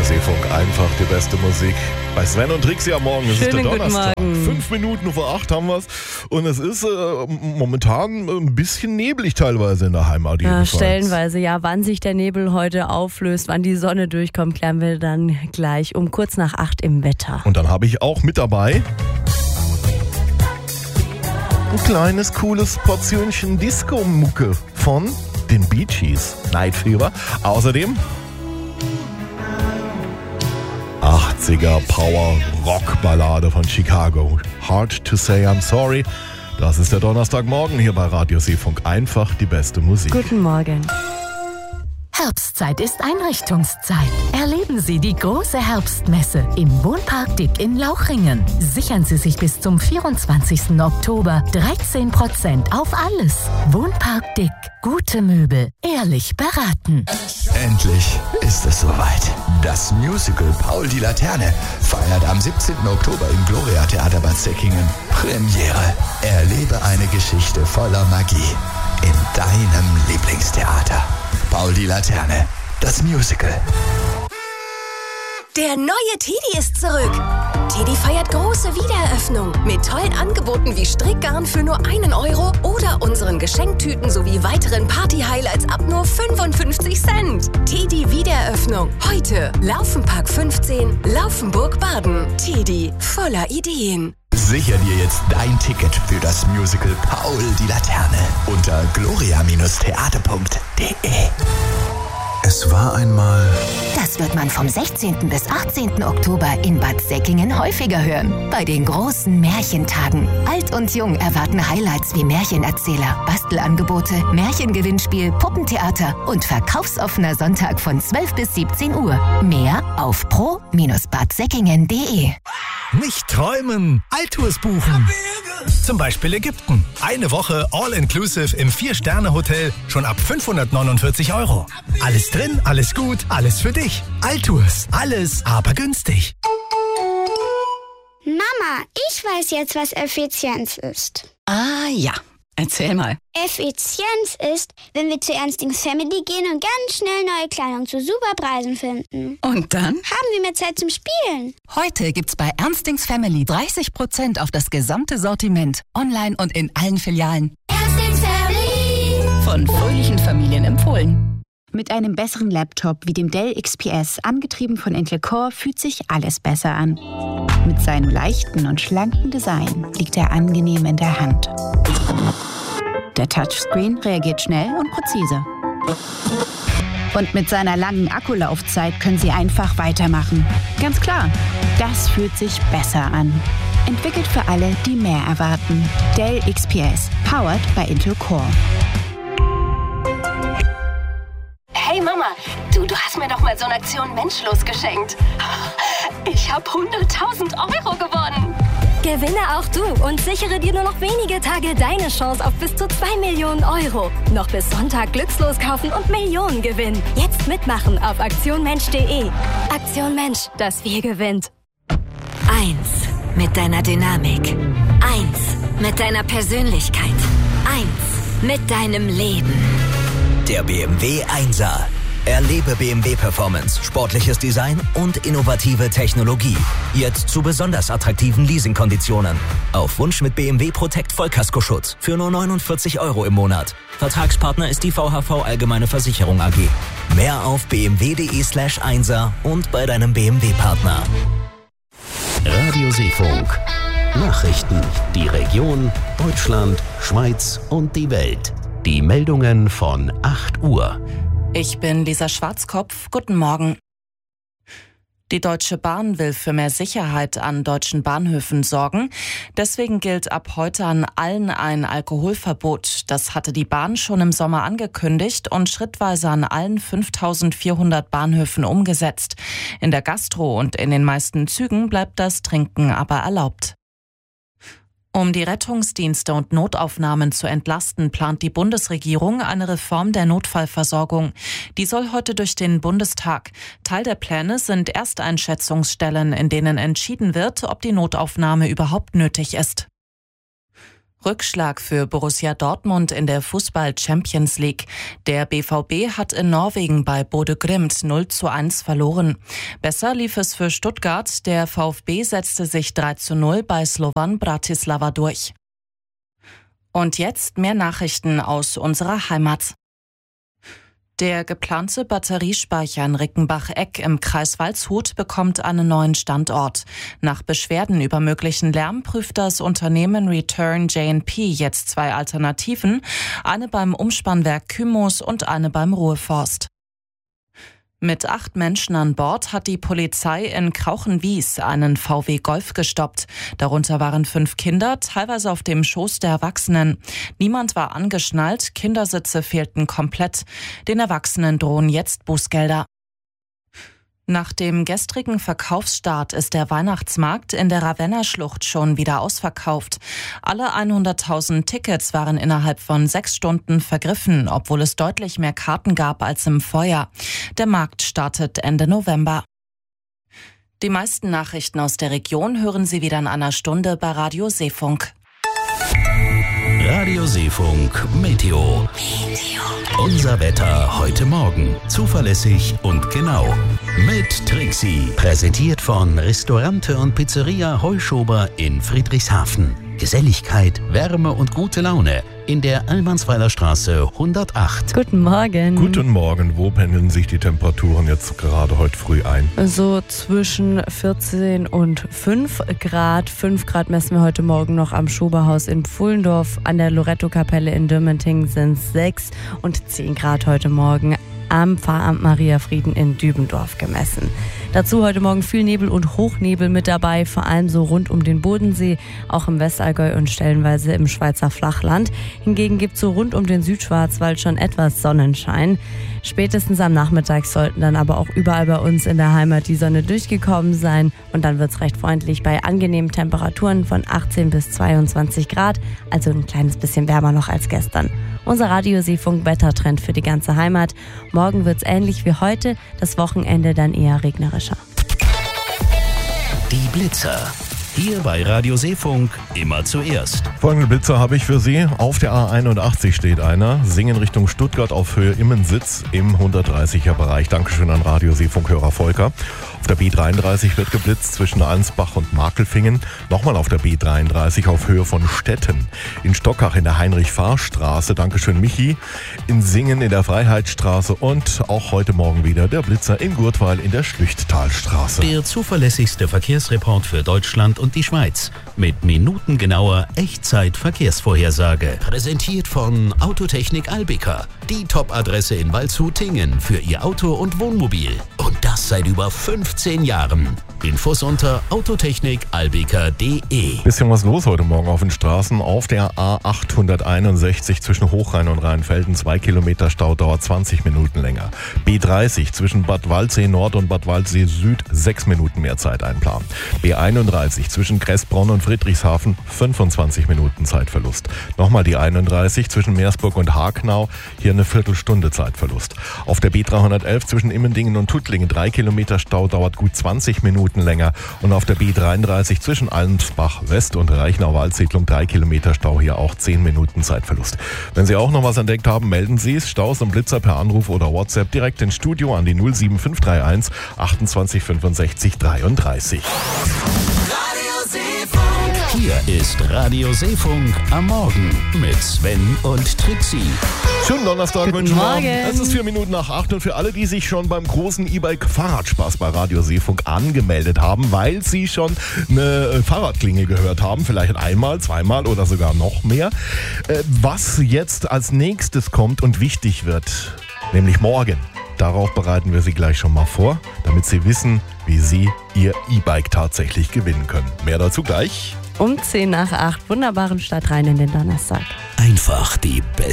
Radiosee-Funk, einfach die beste Musik. Bei Sven und Trixie am Morgen. Es ist der Donnerstag. 5 Minuten vor 8 haben wir es. Und es ist momentan ein bisschen neblig teilweise in der Heimat. Ja, stellenweise, ja. Wann sich der Nebel heute auflöst, wann die Sonne durchkommt, klären wir dann gleich um kurz nach 8 im Wetter. Und dann habe ich auch mit dabei ein kleines, cooles Portionchen Disco-Mucke von den Bee Gees. Night Fever. Außerdem 80er Power-Rock-Ballade von Chicago. Hard to say I'm sorry. Das ist der Donnerstagmorgen hier bei Radiosee-Funk. Einfach die beste Musik. Guten Morgen. Herbstzeit ist Einrichtungszeit. Erleben Sie die große Herbstmesse im Wohnpark Dick in Lauchringen. Sichern Sie sich bis zum 24. Oktober 13% auf alles. Wohnpark Dick. Gute Möbel. Ehrlich beraten. Endlich ist es soweit. Das Musical Paul die Laterne feiert am 17. Oktober im Gloria Theater Bad Säckingen Premiere. Erlebe eine Geschichte voller Magie in deinem Lieblingstheater. Paul die Laterne, das Musical. Der neue Teddy ist zurück. Teddy feiert große Wiedereröffnung mit tollen Angeboten wie Strickgarn für nur 1 Euro oder unseren Geschenktüten sowie weiteren Party-Highlights ab nur 55 Cent. Teddy Wiedereröffnung. Heute Laufenpark 15, Laufenburg-Baden. Teddy voller Ideen. Sicher dir jetzt dein Ticket für das Musical Paul die Laterne unter gloria-theater.de. Es war einmal... Das wird man vom 16. bis 18. Oktober in Bad Säckingen häufiger hören. Bei den großen Märchentagen. Alt und Jung erwarten Highlights wie Märchenerzähler, Bastelangebote, Märchengewinnspiel, Puppentheater und verkaufsoffener Sonntag von 12 bis 17 Uhr. Mehr auf pro-badsäckingen.de. Nicht träumen, Altours buchen. Zum Beispiel Ägypten. Eine Woche All-Inclusive im 4-Sterne-Hotel schon ab 549 €. Alles drin, alles gut, alles für dich. Altours. Alles, aber günstig. Mama, ich weiß jetzt, was Effizienz ist. Ah ja, erzähl mal. Effizienz ist, wenn wir zu Ernstings Family gehen und ganz schnell neue Kleidung zu super Preisen finden. Und dann? Haben wir mehr Zeit zum Spielen. Heute gibt's bei Ernstings Family 30% auf das gesamte Sortiment. Online und in allen Filialen. Ernstings Family. Von fröhlichen Familien empfohlen. Mit einem besseren Laptop wie dem Dell XPS, angetrieben von Intel Core, fühlt sich alles besser an. Mit seinem leichten und schlanken Design liegt er angenehm in der Hand. Der Touchscreen reagiert schnell und präzise. Und mit seiner langen Akkulaufzeit können Sie einfach weitermachen. Ganz klar, das fühlt sich besser an. Entwickelt für alle, die mehr erwarten. Dell XPS, powered by Intel Core. Hey Mama, du hast mir doch mal so eine Aktion Menschlos geschenkt. Ich habe 100.000 € gewonnen. Gewinne auch du und sichere dir nur noch wenige Tage deine Chance auf bis zu 2 Millionen €. Noch bis Sonntag glückslos kaufen und Millionen gewinnen. Jetzt mitmachen auf aktionmensch.de. Aktion Mensch, das Wir gewinnt. 1 mit deiner Dynamik. 1 mit deiner Persönlichkeit. 1 mit deinem Leben. Der BMW 1er. Erlebe BMW Performance, sportliches Design und innovative Technologie. Jetzt zu besonders attraktiven Leasingkonditionen. Auf Wunsch mit BMW Protect Vollkaskoschutz für nur 49 € im Monat. Vertragspartner ist die VHV Allgemeine Versicherung AG. Mehr auf bmw.de/1er und bei deinem BMW-Partner. Radiosee-Funk. Nachrichten. Die Region, Deutschland, Schweiz und die Welt. Die Meldungen von 8 Uhr. Ich bin Lisa Schwarzkopf. Guten Morgen. Die Deutsche Bahn will für mehr Sicherheit an deutschen Bahnhöfen sorgen. Deswegen gilt ab heute an allen ein Alkoholverbot. Das hatte die Bahn schon im Sommer angekündigt und schrittweise an allen 5.400 Bahnhöfen umgesetzt. In der Gastro und in den meisten Zügen bleibt das Trinken aber erlaubt. Um die Rettungsdienste und Notaufnahmen zu entlasten, plant die Bundesregierung eine Reform der Notfallversorgung. Die soll heute durch den Bundestag. Teil der Pläne sind Ersteinschätzungsstellen, in denen entschieden wird, ob die Notaufnahme überhaupt nötig ist. Rückschlag für Borussia Dortmund in der Fußball-Champions League. Der BVB hat in Norwegen bei Bodø Glimt 0:1 verloren. Besser lief es für Stuttgart. Der VfB setzte sich 3:0 bei Slovan Bratislava durch. Und jetzt mehr Nachrichten aus unserer Heimat. Der geplante Batteriespeicher in Rickenbach-Eck im Kreis Waldshut bekommt einen neuen Standort. Nach Beschwerden über möglichen Lärm prüft das Unternehmen Return J&P jetzt 2 Alternativen, eine beim Umspannwerk Kymos und eine beim Ruhrforst. Mit 8 Menschen an Bord hat die Polizei in Krauchenwies einen VW Golf gestoppt. Darunter waren 5 Kinder, teilweise auf dem Schoß der Erwachsenen. Niemand war angeschnallt, Kindersitze fehlten komplett. Den Erwachsenen drohen jetzt Bußgelder. Nach dem gestrigen Verkaufsstart ist der Weihnachtsmarkt in der Ravenna-Schlucht schon wieder ausverkauft. Alle 100.000 Tickets waren innerhalb von 6 Stunden vergriffen, obwohl es deutlich mehr Karten gab als im Vorjahr. Der Markt startet Ende November. Die meisten Nachrichten aus der Region hören Sie wieder in einer Stunde bei Radio Seefunk. Radio Seefunk Meteo. Unser Wetter heute Morgen. Zuverlässig und genau. Mit Trixie. Präsentiert von Restaurante und Pizzeria Heuschober in Friedrichshafen. Geselligkeit, Wärme und gute Laune in der Almansweiler Straße 108. Guten Morgen. Guten Morgen. Wo pendeln sich die Temperaturen jetzt gerade heute früh ein? So zwischen 14 und 5 Grad. 5 Grad messen wir heute Morgen noch am Schoberhaus in Pfullendorf. An der Loretto-Kapelle in Dürmenting sind es 6 und 10 Grad heute Morgen am Pfarramt Maria Frieden in Dübendorf gemessen. Dazu heute Morgen viel Nebel und Hochnebel mit dabei, vor allem so rund um den Bodensee, auch im Westallgäu und stellenweise im Schweizer Flachland. Hingegen gibt es so rund um den Südschwarzwald schon etwas Sonnenschein. Spätestens am Nachmittag sollten dann aber auch überall bei uns in der Heimat die Sonne durchgekommen sein und dann wird es recht freundlich bei angenehmen Temperaturen von 18 bis 22 Grad, also ein kleines bisschen wärmer noch als gestern. Unser Radio-Seefunk-Wettertrend für die ganze Heimat. Morgen wird es ähnlich wie heute, das Wochenende dann eher regnerischer. Die Blitzer. Hier bei Radio Seefunk immer zuerst. Folgende Blitzer habe ich für Sie. Auf der A81 steht einer. Singen Richtung Stuttgart auf Höhe Immensitz im 130er Bereich. Dankeschön an Radio Seefunk-Hörer Volker. Auf der B33 wird geblitzt zwischen Ansbach und Markelfingen. Nochmal auf der B33 auf Höhe von Stetten. In Stockach in der Heinrich-Fahr-Straße. Dankeschön Michi. In Singen in der Freiheitsstraße. Und auch heute Morgen wieder der Blitzer in Gurtweil in der Schlüchttalstraße. Der zuverlässigste Verkehrsreport für Deutschland und die Schweiz. Mit minutengenauer Echtzeit-Verkehrsvorhersage. Präsentiert von Autotechnik Albika. Die Top-Adresse in Waldshut-Tingen für Ihr Auto und Wohnmobil. Und das seit über 15 Jahren. Infos unter autotechnikalbika.de. Bisschen was los heute Morgen auf den Straßen. Auf der A861 zwischen Hochrhein und Rheinfelden 2 Kilometer Stau, dauert 20 Minuten länger. B30 zwischen Bad Waldsee Nord und Bad Waldsee Süd 6 Minuten mehr Zeit einplanen. B31 zwischen Kressbronn und Friedrichshafen 25 Minuten Zeitverlust. Nochmal die 31 zwischen Meersburg und Hagenau, hier eine Viertelstunde Zeitverlust. Auf der B311 zwischen Immendingen und Tuttlingen 3 Kilometer Stau, dauert gut 20 Minuten länger. Und auf der B33 zwischen Allensbach West und Reichenau-Waldsiedlung 3 Kilometer Stau, hier auch 10 Minuten Zeitverlust. Wenn Sie auch noch was entdeckt haben, melden Sie es. Staus und Blitzer per Anruf oder WhatsApp direkt ins Studio an die 07531 28 65 33. Hier ist Radio Seefunk am Morgen mit Sven und Trixie. Schönen Donnerstag wünschen wir. Es ist 4 Minuten nach 8 und für alle, die sich schon beim großen E-Bike-Fahrradspaß bei Radio Seefunk angemeldet haben, weil sie schon eine Fahrradklingel gehört haben, vielleicht einmal, zweimal oder sogar noch mehr, was jetzt als nächstes kommt und wichtig wird, nämlich morgen. Darauf bereiten wir Sie gleich schon mal vor, damit Sie wissen, wie Sie Ihr E-Bike tatsächlich gewinnen können. Mehr dazu gleich. Um 10 nach 8, wunderbaren Start rein in den Donnerstag. Einfach die beste